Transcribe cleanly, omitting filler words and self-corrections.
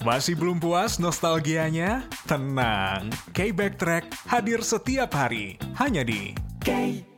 Masih belum puas nostalgianya? Tenang, K-Backtrack hadir setiap hari, hanya di K